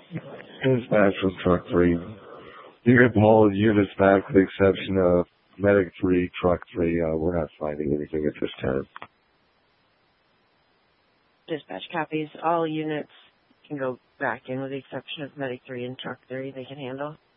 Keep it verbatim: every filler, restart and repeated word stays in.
Dispatch from Truck three. You can pull all the units back with the exception of Medic three, Truck three. Uh, we're not finding anything at this time. Dispatch copies. All units can go back in with the exception of Medic three and Truck three. They can handle.